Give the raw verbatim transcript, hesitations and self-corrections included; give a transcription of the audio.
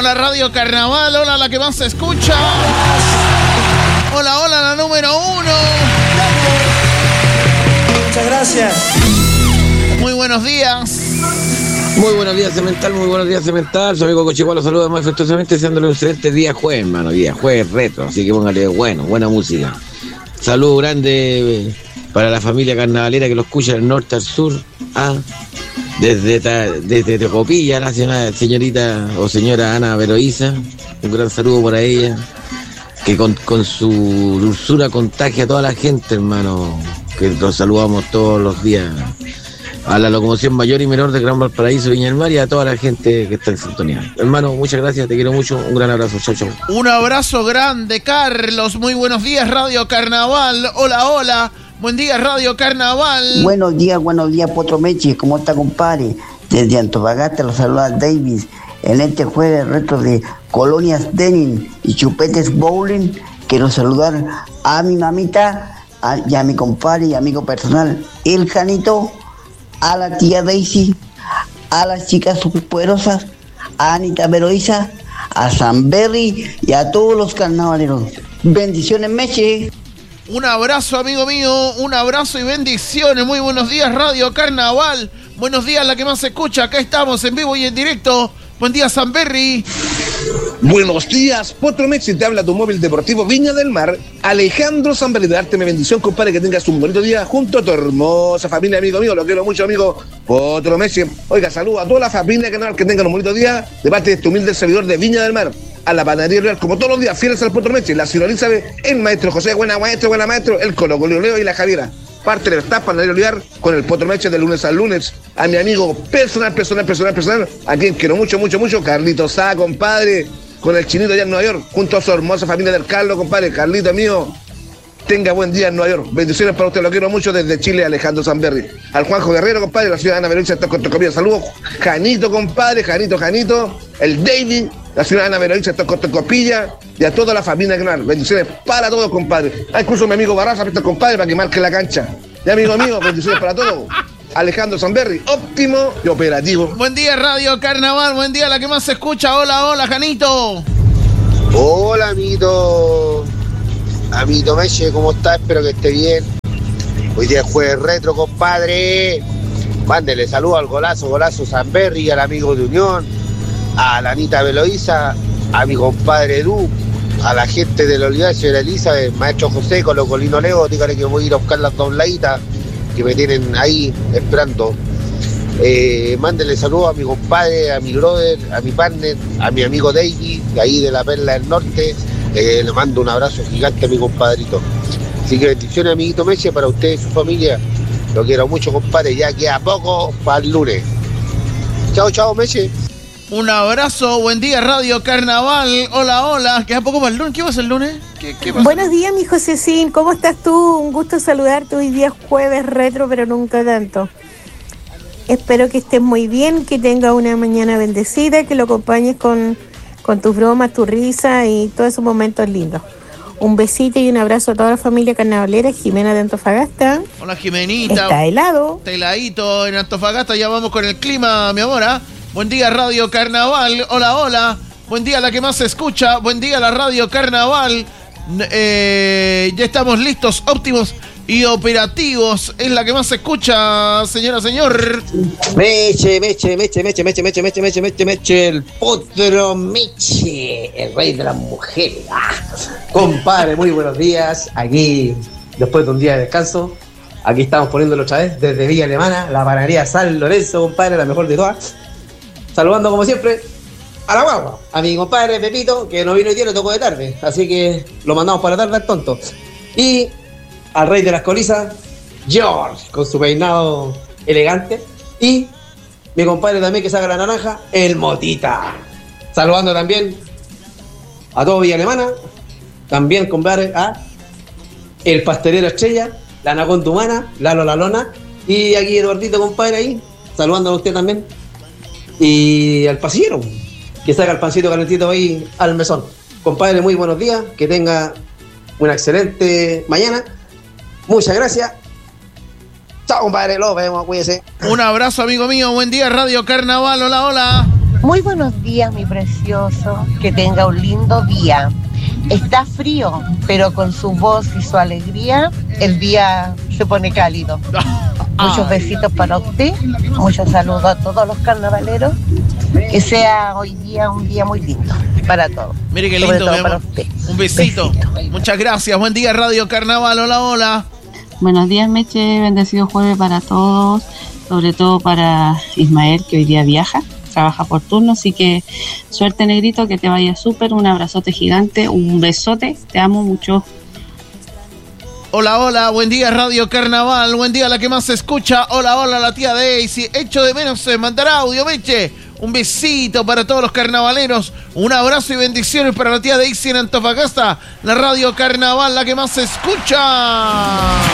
Hola Radio Carnaval, hola la que más se escucha. Hola, hola la número uno. Muchas gracias. Muy buenos días. Muy buenos días, Cemental, muy buenos días, Cemental. Su amigo Cochiguá lo saluda más afectuosamente, deseándole un excelente día jueves, hermano, día jueves retro, así que póngale bueno, buena música. Saludo grande para la familia carnavalera que lo escucha del norte al sur, ah, desde, desde Tecopilla, la señorita o señora Ana Veloíza, un gran saludo para ella, que con, con su dulzura contagia a toda la gente, hermano, que los saludamos todos los días. A la locomoción mayor y menor de Gran Valparaíso, Viña del Mar, y a toda la gente que está en sintonía. Hermano, muchas gracias, te quiero mucho, un gran abrazo, chau, chau. Un abrazo grande, Carlos, muy buenos días, Radio Carnaval, hola, hola, buen día, Radio Carnaval. Buenos días, buenos días, Potro Meche, ¿cómo está, compadre? Desde Antofagasta los saluda Davis, en este jueves reto de colonias Denim y chupetes bowling, quiero saludar a mi mamita, a, y a mi compadre y amigo personal, el Janito, a la tía Daisy, a las chicas superpoderosas, a Anita Veloíza, a Samberry y a todos los carnavaleros. Bendiciones, Meche. Un abrazo, amigo mío, un abrazo y bendiciones. Muy buenos días, Radio Carnaval. Buenos días, la que más se escucha. Acá estamos en vivo y en directo. Buen día, Samberry. Buenos días, Potro Meche, te habla tu móvil deportivo Viña del Mar, Alejandro Samberry, de darte mi bendición, compadre, que tengas un bonito día junto a tu hermosa familia, amigo mío, lo quiero mucho, amigo Potro Meche. Oiga, saludo a toda la familia canal, que tengan un bonito día, de parte de este humilde servidor de Viña del Mar, a la panadería real, como todos los días, fieles al Potro Meche, la señora Elizabeth, el maestro José, buena maestro, buena maestro, el Colo Colo Leo y la Javiera. Parte de esta panadería Olivar con el Potro Meche de lunes al lunes, a mi amigo personal, personal, personal, personal, a quien quiero mucho, mucho, mucho, Carlito Sá, compadre, con el chinito allá en Nueva York, junto a su hermosa familia del Carlos, compadre. Carlito mío, tenga buen día en Nueva York. Bendiciones para usted, lo quiero mucho desde Chile, Alejandro Samberry. Al Juanjo Guerrero, compadre, la ciudad Ana Veloíza está con tu comida. Saludos, Janito, compadre, Janito, Janito, el David, la ciudad Ana Veloíza está con tu copilla, y a toda la familia canal. Bendiciones para todos, compadre. Ah, incluso mi amigo Barraza, este compadre, para que marque la cancha. Y amigo mío, bendiciones para todos. Alejandro Samberry, óptimo y operativo. Buen día, Radio Carnaval, buen día, la que más se escucha. Hola, hola, Janito. Hola, amiguito. Amiguito Meche, ¿cómo está? Espero que esté bien. Hoy día es jueves retro, compadre. Mándele saludos al golazo, golazo Samberry, al amigo de Unión, a la Anita Veloíza, a mi compadre Edu, a la gente del Olivar, señora Elizabeth, maestro José, con los Colino Leo, dígale que voy a ir a buscar las dobladitas que me tienen ahí esperando. Eh, mándenle saludos a mi compadre, a mi brother, a mi partner, a mi amigo David, de ahí de la Perla del Norte. Eh, le mando un abrazo gigante a mi compadrito. Así que bendiciones, amiguito Meche, para usted y su familia. Lo quiero mucho, compadre, ya queda poco para el lunes. Chao, chao, Meche. Un abrazo, buen día, Radio Carnaval. Hola, hola. ¿Queda poco para el lunes? ¿Qué pasa el lunes? ¿Qué, qué pasa? Buenos días, mi Josecín. ¿Cómo estás tú? Un gusto saludarte. Hoy día es jueves retro, pero nunca tanto. Espero que estés muy bien, que tengas una mañana bendecida, que lo acompañes con, con tus bromas, tu risa y todos esos momentos lindos. Un besito y un abrazo a toda la familia carnavalera. Jimena de Antofagasta. Hola, Jimenita. Está helado. Está heladito en Antofagasta. Ya vamos con el clima, mi amor. ¿eh? Buen día, Radio Carnaval. Hola, hola. Buen día, la que más se escucha. Buen día, la Radio Carnaval. Eh, ya estamos listos, óptimos y operativos. Es la que más se escucha, señora, señor. Meche, Meche, Meche, Meche, Meche, Meche, Meche, Meche, Meche, Meche, el Potro Meche, el rey de las mujeres. Ah. Compadre, muy buenos días. Aquí, después de un día de descanso, aquí estamos poniéndolo otra vez desde Villa Alemana, la panadería San Lorenzo, compadre, la mejor de todas. Saludando como siempre a la guagua, a mi compadre Pepito, que no vino hoy día, le tocó de tarde, así que lo mandamos para la tarde al tonto. Y al rey de las colizas, George, con su peinado elegante. Y mi compadre también que saca la naranja, el Motita. Saludando también a todo Villa Alemana, también compadre a el pastelero Estrella, la Anaconda Humana, Lalo La Lona, y aquí Eduardito, compadre, ahí, saludando a usted también. Y al pasillero, que saca el pancito calentito ahí al mesón. Compadre, muy buenos días, que tenga una excelente mañana. Muchas gracias. Chao, compadre, lo vemos, cuídese. Un abrazo, amigo mío, buen día, Radio Carnaval. Hola, hola. Muy buenos días, mi precioso. Que tenga un lindo día. Está frío, pero con su voz y su alegría, el día se pone cálido. Muchos besitos para usted, muchos saludos a todos los carnavaleros. Que sea hoy día un día muy lindo para todos. Mire qué Sobre lindo, todo mi para amor. usted. Un besito. Besito. Muchas gracias. Buen día, Radio Carnaval. Hola, hola. Buenos días, Meche, bendecido jueves para todos, sobre todo para Ismael, que hoy día viaja, trabaja por turno, así que suerte, negrito, que te vaya súper, un abrazote gigante, un besote, te amo mucho. Hola, hola, buen día Radio Carnaval, buen día la que más se escucha, hola, hola la tía Daisy, echo de menos eh, mandar audio, Meche, un besito para todos los carnavaleros, un abrazo y bendiciones para la tía Daisy en Antofagasta, la Radio Carnaval, la que más se escucha.